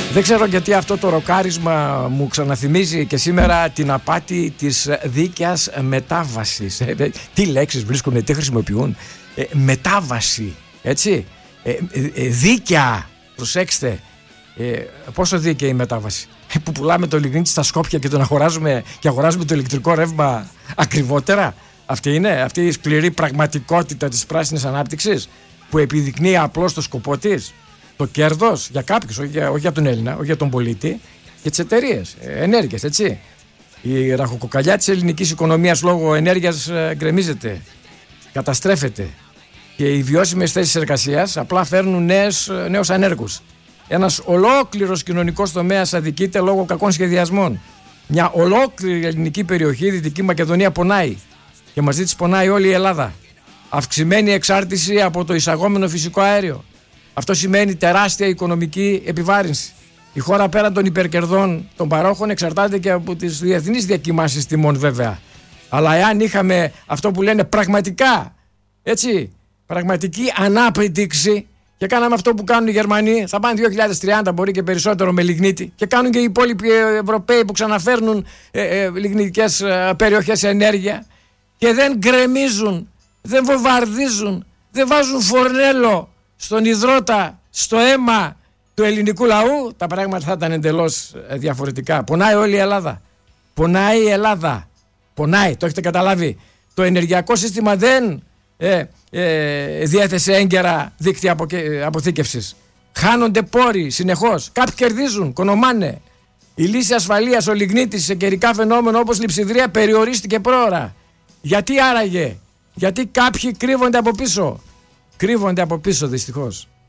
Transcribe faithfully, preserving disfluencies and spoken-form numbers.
Δεν ξέρω γιατί αυτό το ροκάρισμα μου ξαναθυμίζει και σήμερα την απάτη της δίκαιας μετάβασης. Ε, τι λέξεις βρίσκουν, τι χρησιμοποιούν. Ε, μετάβαση, έτσι. Ε, ε, δίκαια, προσέξτε. Ε, πόσο δίκαιη η μετάβαση. Που πουλάμε το λιγνίτη στα Σκόπια και τον αγοράζουμε και αγοράζουμε το ηλεκτρικό ρεύμα ακριβότερα. Αυτή είναι αυτή η σκληρή πραγματικότητα της πράσινης ανάπτυξης που επιδεικνύει απλώς το σκοπό της. Το κέρδος για κάποιους, όχι για, όχι για τον Έλληνα, όχι για τον πολίτη, για τις εταιρείες ενέργειας, έτσι. Η ραχοκοκαλιά της ελληνικής οικονομίας λόγω ενέργειας γκρεμίζεται, καταστρέφεται και οι βιώσιμες θέσεις εργασίας απλά φέρνουν νέες, νέους ανέργους. Ένας ολόκληρος κοινωνικός τομέας αδικείται λόγω κακών σχεδιασμών. Μια ολόκληρη ελληνική περιοχή, η Δυτική Μακεδονία, πονάει και μαζί της πονάει όλη η Ελλάδα. Αυξημένη εξάρτηση από το εισαγόμενο φυσικό αέριο. Αυτό σημαίνει τεράστια οικονομική επιβάρυνση. Η χώρα πέραν των υπερκερδών των παρόχων εξαρτάται και από τις διεθνείς διακυμάνσεις τιμών, βέβαια. Αλλά εάν είχαμε αυτό που λένε πραγματικά, έτσι, πραγματική ανάπτυξη και κάναμε αυτό που κάνουν οι Γερμανοί, θα πάνε δύο χιλιάδες τριάντα, μπορεί και περισσότερο, με λιγνίτη, και κάνουν και οι υπόλοιποι Ευρωπαίοι που ξαναφέρνουν ε, ε, λιγνητικές ε, περιοχές ενέργεια και δεν γκρεμίζουν, δεν βομβαρδίζουν, δεν βάζουν φορνέλο στον υδρότα, στο αίμα του ελληνικού λαού, τα πράγματα θα ήταν εντελώς διαφορετικά. Πονάει όλη η Ελλάδα. Πονάει η Ελλάδα. Πονάει, το έχετε καταλάβει. Το ενεργειακό σύστημα δεν ε, ε, διέθεσε έγκαιρα δίκτυα αποθήκευσης. Χάνονται πόροι συνεχώς. Κάποιοι κερδίζουν, κονομάνε. Η λύση ασφαλείας, ο λιγνίτης σε καιρικά φαινόμενα όπως λειψιδρία περιορίστηκε πρόωρα. Γιατί άραγε? Γιατί κάποιοι κρύβονται από πίσω. Κρύβονται από πίσω, δυστυχώς.